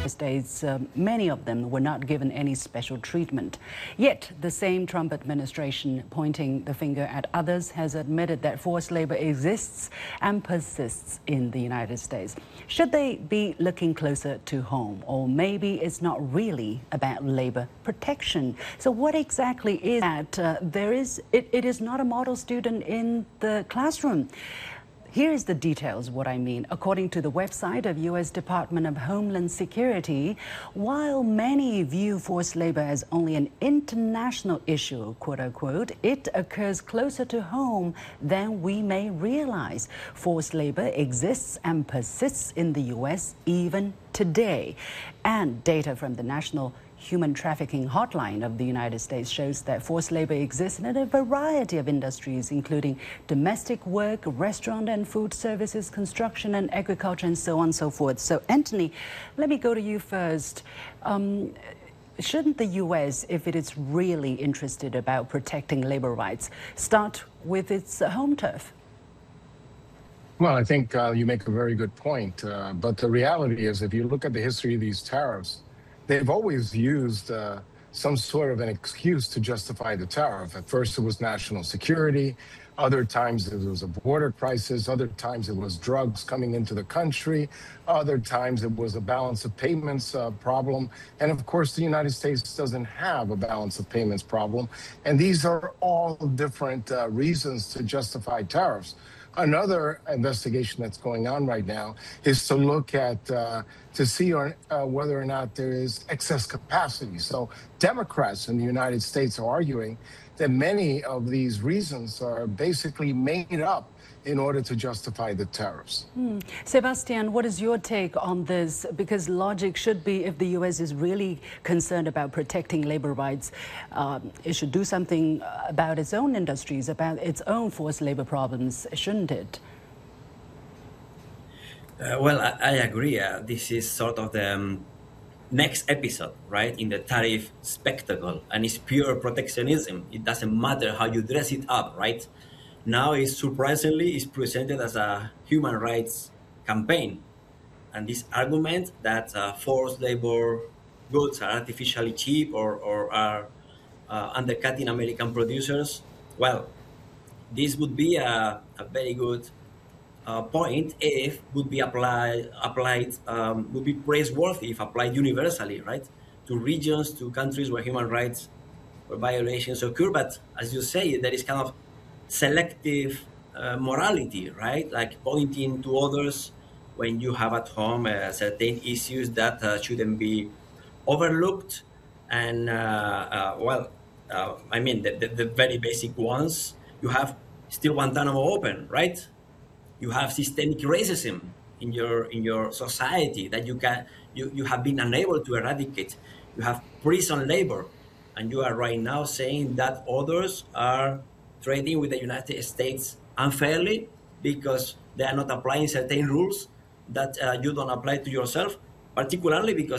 States, many of them were not given any special treatment. Yet, the same Trump administration, pointing the finger at others, has admitted that forced labor exists and persists in the United States. Should they be looking closer to home? Or maybe it's not really about labor protection. So what exactly is that? It is not a model student in the classroom. Here's the details of what I mean. According to the website of U.S. Department of Homeland Security, while many view forced labor as only an international issue, quote unquote, it occurs closer to home than we may realize. Forced labor exists and persists in the U.S. even today. And data from the National Human Trafficking Hotline of the United States shows that forced labor exists in a variety of industries, including domestic work, restaurant and food services, construction and agriculture, and so on and so forth. So, Anthony, let me go to you first. Shouldn't the U.S., if it is really interested about protecting labor rights, start with its home turf? Well, I think you make a very good point. But the reality is, if you look at the history of these tariffs, they've always used some sort of an excuse to justify the tariff. At first, it was national security. Other times, it was a border crisis. Other times, it was drugs coming into the country. Other times, it was a balance of payments problem. And of course, the United States doesn't have a balance of payments problem. And these are all different reasons to justify tariffs. Another investigation that's going on right now is to look at, to see whether or not there is excess capacity. So Democrats in the United States are arguing that many of these reasons are basically made up in order to justify the tariffs. Sebastian, what is your take on this? Because logic should be, if the U.S. is really concerned about protecting labor rights, it should do something about its own industries, about its own forced labor problems, shouldn't it? Well, I agree. This is sort of the next episode, right, in the tariff spectacle, and it's pure protectionism. It doesn't matter how you dress it up, right? Now it's surprisingly is presented as a human rights campaign. And this argument that forced labor goods are artificially cheap or are undercutting American producers, well, this would be a very good point if would be would be praiseworthy if applied universally, right, to regions, to countries where human rights or violations occur. But as you say, there is kind of selective morality, right? Like pointing to others when you have at home certain issues that shouldn't be overlooked. And I mean, the very basic ones, you have still Guantanamo open, right? You have systemic racism in your society that you have been unable to eradicate. You have prison labor, and you are right now saying that others are trading with the United States unfairly because they are not applying certain rules that you don't apply to yourself, particularly because